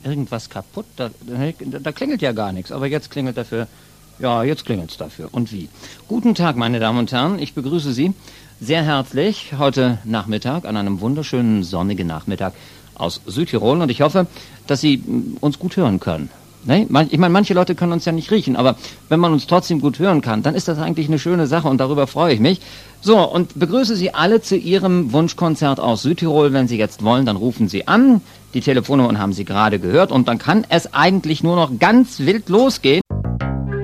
irgendwas kaputt? Da klingelt ja gar nichts, aber jetzt klingelt dafür. Ja, jetzt klingelt's dafür. Und wie? Guten Tag, meine Damen und Herren. Ich begrüße Sie sehr herzlich heute Nachmittag, an einem wunderschönen sonnigen Nachmittag aus Südtirol. Und ich hoffe, dass Sie uns gut hören können. Ne? Ich meine, manche Leute können uns ja nicht riechen, aber wenn man uns trotzdem gut hören kann, dann ist das eigentlich eine schöne Sache und darüber freue ich mich. So, und begrüße Sie alle zu Ihrem Wunschkonzert aus Südtirol. Wenn Sie jetzt wollen, dann rufen Sie an. Die Telefonnummern haben Sie gerade gehört und dann kann es eigentlich nur noch ganz wild losgehen.